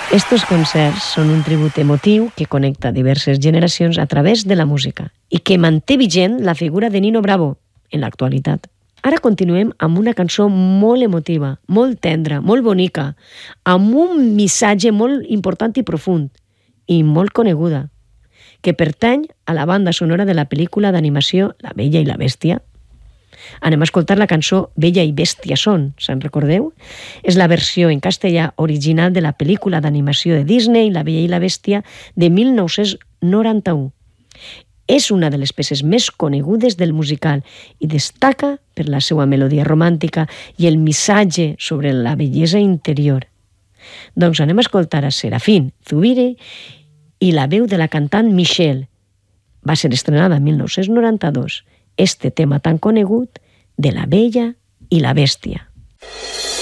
Estos concerts són un tribut emotiu que connecta diverses generacions a través de la música i que manté vigent la figura de Nino Bravo en l'actualitat. Ara continuem amb una cançó molt emotiva, molt tendra, molt bonica, amb un missatge molt important i profund i molt coneguda, que pertany a la banda sonora de la pel·lícula d'animació La Bella i la Bèstia. Anem a escoltar la cançó Bella i Bèstia són, se'n recordeu? És la versió en castellà original de la pel·lícula d'animació de Disney, La Bella i la Bèstia, de 1991. És una de les peces més conegudes del musical i destaca per la seva melodia romàntica i el missatge sobre la bellesa interior. Doncs anem a escoltar a Serafín Zubiri i la veu de la cantant Michelle. Va ser estrenada en 1992. Este tema tan conegut de La Bella i la Bèstia.